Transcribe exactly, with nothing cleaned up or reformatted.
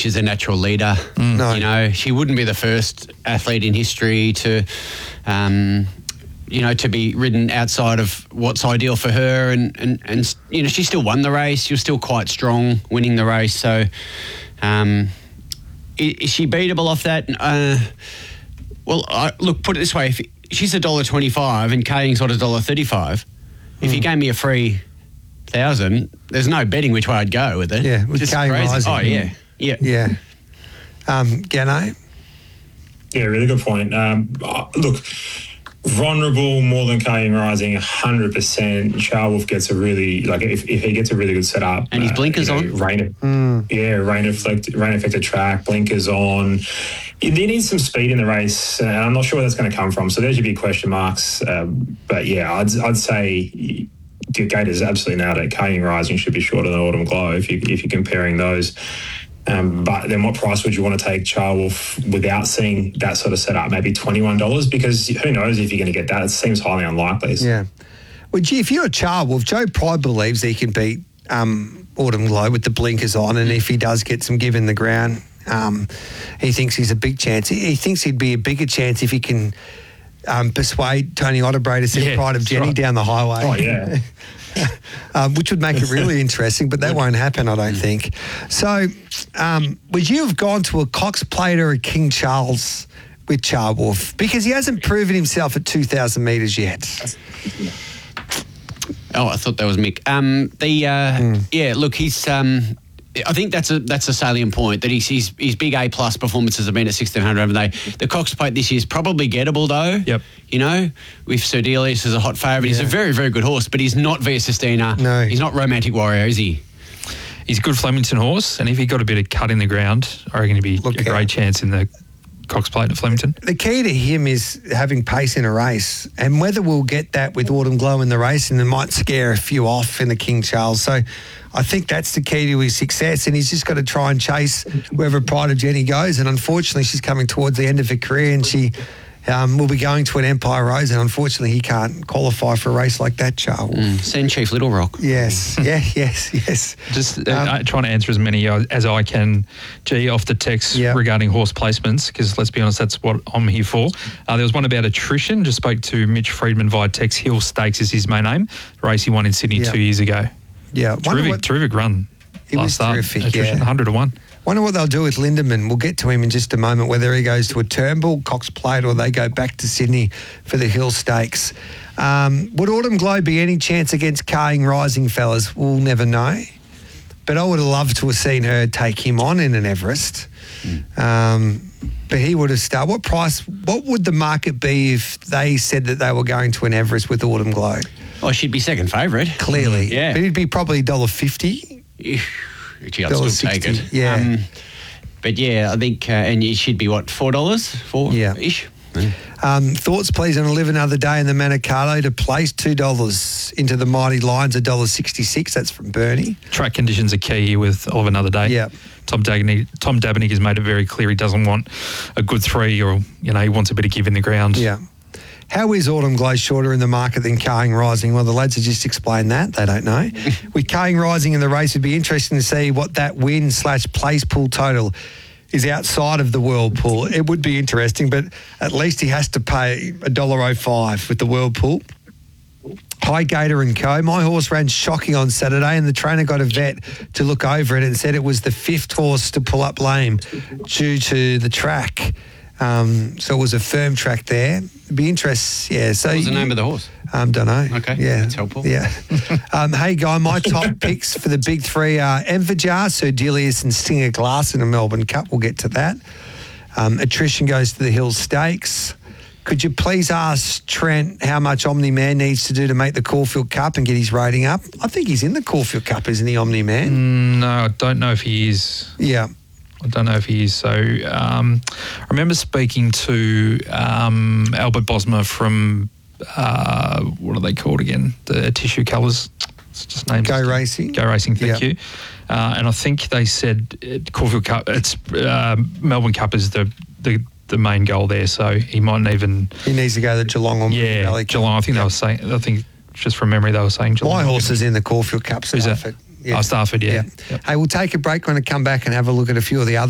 she's a natural leader. Mm. No. You know, she wouldn't be the first athlete in history to, um, you know, to be ridden outside of what's ideal for her. And, and, and, you know, she still won the race. She was still quite strong winning the race. So, um, is, is she beatable off that? Uh, well, I, look, put it this way. If she's one dollar twenty-five and Kaying's what, one dollar thirty-five, if mm. you gave me a free thousand, there's no betting which way I'd go with it. Yeah, with Kaying rising. Oh, yeah. Yeah. Yeah. Um, Gano? Yeah, really good point. Um, look, vulnerable more than Kaying rising, one hundred percent. Charwolf gets a really, like, if, if he gets a really good setup. And his blinkers uh, you know, on? Rain, mm. Yeah, rain, affect, rain affected track, blinkers on. They need some speed in the race, and I'm not sure where that's going to come from. So there's your big question marks. Um, but yeah, I'd, I'd say Gator's absolutely nailed it. Kaying rising should be shorter than Autumn Glow if, you, if you're comparing those. Um, but then what price would you want to take Charwolf without seeing that sort of setup? Maybe twenty-one dollars, because who knows if you're going to get that. It seems highly unlikely. Yeah. Well, gee, if you're a Charwolf, Joe Pride believes he can beat um, Autumn Glow with the blinkers on, and if he does get some give in the ground, um, he thinks he's a big chance. He, he thinks he'd be a bigger chance if he can um, persuade Tony Otterbury to send yeah, Pride of Jenny right. down the highway. Oh, yeah. um, which would make it really interesting, but that won't happen, I don't think. So, um, would you have gone to a Cox Plate or a King Charles with Charwolf? Because he hasn't proven himself at two thousand metres yet. Oh, I thought that was Mick. Um, the uh, mm. Yeah, look, he's... Um, I think that's a that's a salient point, that he's, his, his big A-plus performances have been at sixteen hundred over the day. The Cox Plate this year is probably gettable, though. Yep. You know, with Sir Delius as a hot favourite. Yeah. He's a very, very good horse, but he's not Via Sistina. No. He's not Romantic Warrior, is he? He's a good Flemington horse, and if he got a bit of cut in the ground, I reckon he'd be Look a great out. chance in the Cox Plate at Flemington. The key to him is having pace in a race, and whether we'll get that with Autumn Glow in the race, and it might scare a few off in the King Charles. So I think that's the key to his success, and he's just got to try and chase wherever Pride of Jenny goes. And unfortunately, she's coming towards the end of her career, and she um, will be going to an Empire Rose, and unfortunately, he can't qualify for a race like that, Charles. Mm. Send Chief Little Rock. Yes, yeah, yes, yes. Just uh, Um, trying to answer as many as I can, G, off the text yeah. regarding horse placements, because let's be honest, that's what I'm here for. Uh, there was one about attrition. Just spoke to Mitch Friedman via text. Hill Stakes is his main name. The race he won in Sydney Yeah. two years ago. Yeah, Terrific, what, terrific run. He last was start. terrific, Attrition, yeah. one hundred to one. Wonder what they'll do with Lindemann. We'll get to him in just a moment, whether he goes to a Turnbull, Cox Plate, or they go back to Sydney for the Hill Stakes. Um, would Autumn Glow be any chance against Kaying Rising, fellas? We'll never know. But I would have loved to have seen her take him on in an Everest. Mm. Um, but he would have started. What price, what would the market be if they said that they were going to an Everest with Autumn Glow? Oh, she'd be second favourite. Clearly. Yeah. But it'd be probably one dollar fifty. Gee, I'd still take it. Yeah. Um, but yeah, I think, uh, and it should be what, four dollars? Four Yeah. ish? Um, thoughts, please, on Live Another Day in the Manikato to place two dollars into the Mighty Lions, one dollar sixty-six. That's from Bernie. Track conditions are key here with Olive Another Day. Yeah. Tom Dabney, Tom Dabney has made it very clear he doesn't want a good three, or, you know, he wants a bit of give in the ground. Yeah. How is Autumn Glow shorter in the market than Kaying Rising? Well, the lads have just explained that. They don't know. With Kaying Rising in the race, it'd be interesting to see what that win slash place pool total is outside of the World Pool. It would be interesting, but at least he has to pay one dollar oh five with the World Pool. Hi Gator and Co. My horse ran shocking on Saturday, and the trainer got a vet to look over it and said it was the fifth horse to pull up lame due to the track. Um, so it was a firm track there. It'd be interesting. Yeah. So What was the you, name of the horse? Um, don't know. Okay, Yeah. that's helpful. Yeah. um, hey, Guy, my top picks for the big three are Enverjar, Sir Delius and Stinger Glass in a Melbourne Cup. We'll get to that. Um, attrition goes to the Hill Stakes. Could you please ask Trent how much Omni Man needs to do to make the Caulfield Cup and get his rating up? I think he's in the Caulfield Cup, isn't he, Omni Man? Mm, no, I don't know if he is. Yeah. I don't know if he is. So um, I remember speaking to um, Albert Bosma from, uh, what are they called again? The Tissue Colours. It's just names. Go Racing. Go Racing, thank Yeah. you. Uh, and I think they said it, Caulfield Cup, it's uh, Melbourne Cup is the, the the main goal there. So he mightn't even. He needs to go to Geelong or Yeah, Valley. Geelong. I think they were saying. I think just from memory they were saying Geelong. My horse is in the Caulfield Cup. Who's that? Stafford. Oh, Stafford, yeah. yeah. Yep. Hey, we'll take a break. We're going to come back and have a look at a few of the other